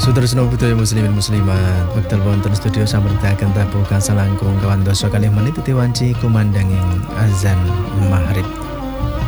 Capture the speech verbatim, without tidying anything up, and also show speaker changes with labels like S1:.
S1: Sutresna budaya muslimin muslimat wekdal wonten studio sampeyan tabuh kangsal langkung kawan doso kalih menit titi wanci kumandanging azan maghrib.